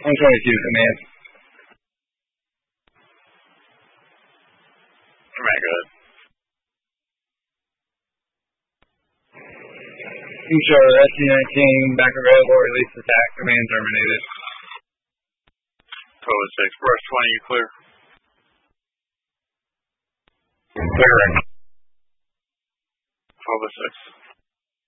122, command. Command, go ahead. Team Charlie, SC-19, back available, release attack, command terminated. 12-6, brush 20, you clear. Clearing. 12-6.